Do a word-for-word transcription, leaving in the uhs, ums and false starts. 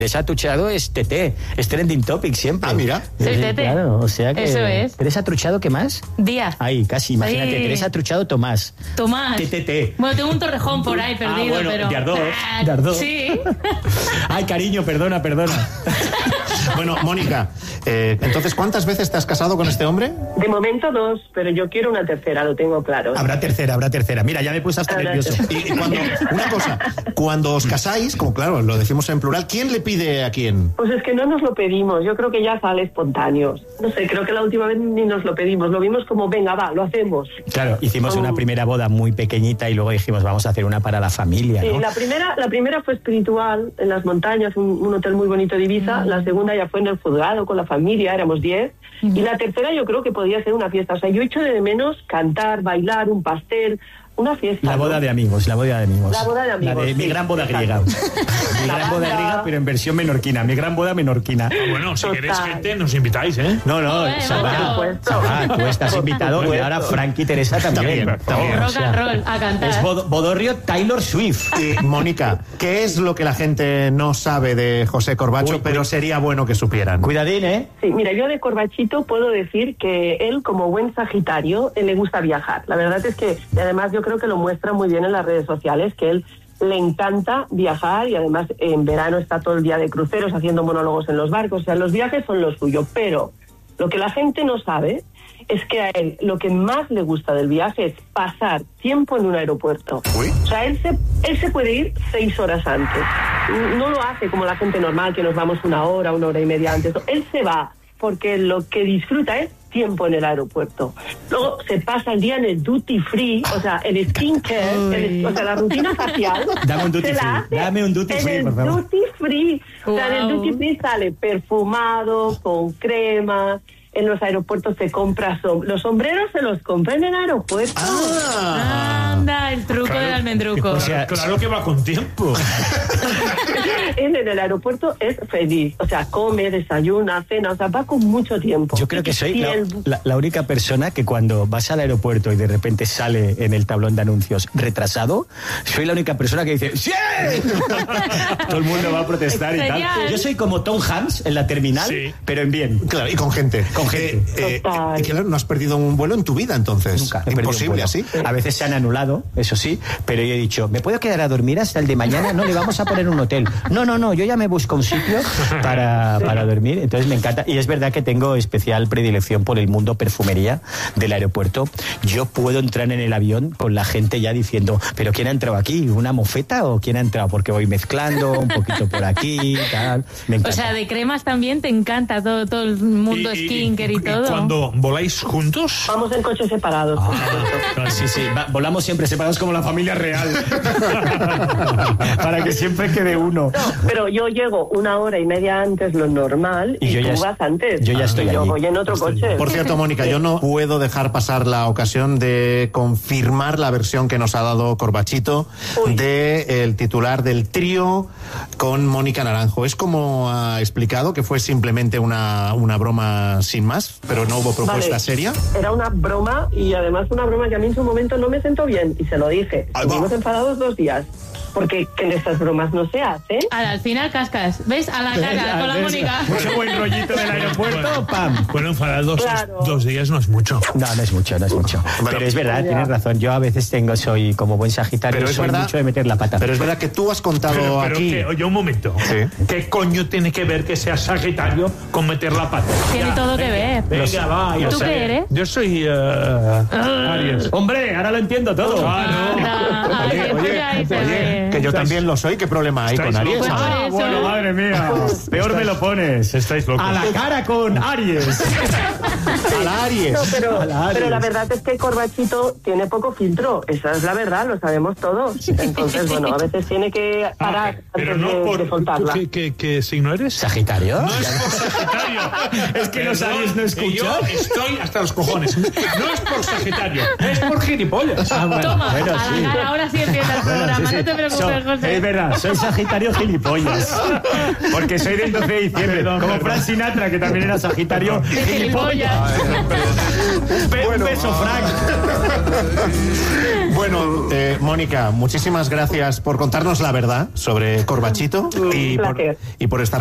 Teresa Truchado es T T, es trending topic siempre. Ah, mira. Soy Sí, Tete. claro, o sea que... Eso es. Teresa Truchado, ¿qué más? Díaz. Ahí, casi, imagínate. Sí. Teresa Truchado, Tomás. Tomás. T T T. Bueno, tengo un Torrejón por ahí perdido, ah, bueno, pero... de Ardós, Ah, de Ardós. Sí. Ay, cariño, perdona, perdona. Bueno, Mónica, eh, entonces, ¿cuántas veces te has casado con este hombre? De momento dos, pero yo quiero una tercera, lo tengo claro. Habrá tercera, habrá tercera. Mira, ya me puse hasta Habrá nervioso. tercera. Y, y cuando, una cosa, cuando os casáis, como claro, lo decimos en plural, ¿quién le pide a quién? Pues es que no nos lo pedimos, yo creo que ya sale espontáneo. No sé, creo que la última vez ni nos lo pedimos, lo vimos como, venga, va, lo hacemos. Claro, hicimos una primera boda muy pequeñita y luego dijimos, vamos a hacer una para la familia, Sí, ¿no? la primera, la primera fue espiritual, en las montañas, un, un hotel muy bonito de Ibiza. La segunda ya fue en el juzgado con la familia, éramos diez. Y la tercera yo creo que podía ser una fiesta. O sea, yo echo de menos cantar, bailar, un pastel, una fiesta. La boda ¿no? de amigos, la boda de amigos. La boda de amigos, La de mi sí, gran boda exacto. griega. Mi La gran boda banda. griega, pero en versión menorquina. Mi gran boda menorquina. Bueno, si Total. queréis gente, nos invitáis, ¿eh? No, no, Joder, Sabá, por supuesto. Sabá, tú estás invitado y ahora Frank y Teresa también. También, también. O Rock sea, and roll, a cantar. Es bod- Bodorrio Taylor Swift. Y, Mónica, ¿qué es lo que la gente no sabe de José Corbacho, Uy, pero uy. sería bueno que supieran? Cuidadín, ¿eh? Sí, mira, yo de Corbachito puedo decir que él, como buen sagitario, él le gusta viajar. La verdad es que, y además yo creo que lo muestra muy bien en las redes sociales, que él le encanta viajar y además en verano está todo el día de cruceros haciendo monólogos en los barcos. O sea, los viajes son lo suyo, pero lo que la gente no sabe es que a él lo que más le gusta del viaje es pasar tiempo en un aeropuerto. Uy. O sea, él se, él se puede ir seis horas antes. No lo hace como la gente normal, que nos vamos una hora, una hora y media antes. Él se va porque lo que disfruta es tiempo en el aeropuerto. Luego se pasa el día en el duty free, o sea, el skincare, el- o sea, la rutina facial. Dame un duty se la free, hace dame un duty en free, el por favor. duty free. O sea, en el Guau. duty free sale perfumado, con crema. En los aeropuertos se compra som- los sombreros se los compra en el aeropuerto. Ah. Anda, el truco del almendruco. O sea, Claro que va con tiempo. Él en el aeropuerto es feliz, o sea, come, desayuna, cena, o sea, va con mucho tiempo. Yo creo que soy Y la, el- la- la única persona que cuando vas al aeropuerto y de repente sale en el tablón de anuncios retrasado, soy la única persona que dice ¡sí! Todo el mundo va a protestar y tal. Genial. Yo soy como Tom Hanks en la terminal, Sí. pero en bien. Claro, y con gente. Con gente. Eh, eh, Total. y claro, no has perdido un vuelo en tu vida, entonces. Nunca. he perdido un Imposible, vuelo. así. A veces se han anulado, eso sí, pero yo he dicho, ¿me puedo quedar a dormir hasta el de mañana? No, le vamos a poner un hotel. No, no, no, yo ya me busco un sitio para, para dormir. Entonces me encanta. Y es verdad que tengo especial predilección por el mundo perfumería del aeropuerto. Yo puedo entrar en el avión con la gente ya diciendo, ¿pero quién ha entrado aquí? ¿Una mofeta o quién ha entrado? Porque voy mezclando un poquito por aquí, tal. Me encanta. O sea, de cremas también te encanta todo, todo el mundo Y- y- skincare y, y todo. Cuando voláis juntos, Vamos en coches separados. por supuesto. Ah, sí, sí, va- volamos siempre separados como la familia real. Para que siempre quede uno. No, pero yo llego una hora y media antes lo normal Y y, yo tú ya es- vas antes. yo ya estoy Y yo allí. voy en otro coche. Por cierto, Mónica, yo no puedo dejar pasar la ocasión de confirmar la versión que nos ha dado Corbachito Uy. de el titular del trío con Mónica Naranjo. Es como ha explicado que fue simplemente una, una broma sin más, pero no hubo propuesta Vale. seria. Era una broma y además una broma que a mí en su momento no me sentó bien y se lo dije. Ahí va. Estuvimos enfadados dos días porque que en estas bromas no se hace. Al, al final cascas. ¿Ves? A la cara, con la Mónica. Mucho buen rollito del aeropuerto, pam. bueno, enfadar dos, Claro. dos días no es mucho. No, no es mucho, no es mucho. Bueno, pero es verdad, ya. tienes razón. Yo a veces tengo, soy como buen sagitario, Pero es soy verdad- mucho de meter la pata. Pero es verdad que tú has contado Pero, pero aquí. que, oye, un momento. Sí. ¿Qué coño tiene que ver que sea sagitario con meter la pata? Tiene Ya, todo que venga, ver. Venga, va. ¿Y ya tú sé. qué eres? Yo soy eh, Aries. Hombre, ahora lo entiendo todo. Anda, a ver, Oye, pues oye, ya dice, oye, que yo Estáis- también lo soy. ¿Qué problema hay con estáis Aries? locos. Pues Ah, por eso. bueno, madre mía. Peor me lo pones. Estáis locos. A la cara con Aries. A la Aries. No, pero, A la Aries. pero la verdad es que Corbachito tiene poco filtro. Esa es la verdad, lo sabemos todos. Entonces, bueno, a veces tiene que parar Ah, pero antes no de, por... de soltarla. ¿Qué, qué, qué signo eres? ¿Sagitario? No es por Sagitario. Es que los Perdón, Aries no que escuchan. Yo estoy hasta los cojones. No es por Sagitario, es por gilipollas. Ah, bueno, Toma, bueno, a la sí. cara, ahora sí entiendo el Bueno, programa. sí, sí. No te preocupes, So- José. Es verdad, soy Sagitario gilipollas. Porque soy del doce de diciembre. Perdón, como perdón. Frank Sinatra, que también era sagitario. Gilipollas. Un, be- un beso, Frank. Bueno, eh, Mónica, muchísimas gracias por contarnos la verdad sobre Corbachito y por, placer. y por estar